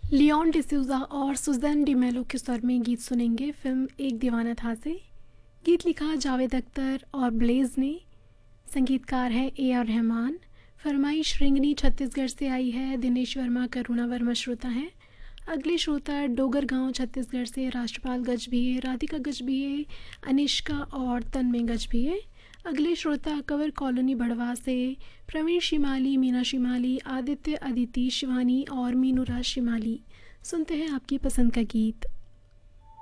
Leone D'Souza और Suzanne D'Mello के स्वर में गीत सुनेंगे फिल्म एक दीवाना था से। गीत लिखा जावेद अख्तर और ब्लेज ने, संगीतकार है ए आर रहमान। फरमाइश रिंगनी छत्तीसगढ़ से आई है, दिनेश वर्मा करुणा वर्मा श्रोता हैं। अगले श्रोता डोगर गांव छत्तीसगढ़ से राष्ट्रपाल गजभिये, राधिका गजभिये, अनिष्का और तन्मय गजभिये। अगले श्रोता कवर कॉलोनी बड़वा से प्रवीण शिमाली, मीना शिमाली, आदित्य अदिति, शिवानी और मीनूराज शिमाली। सुनते हैं आपकी पसंद का गीत।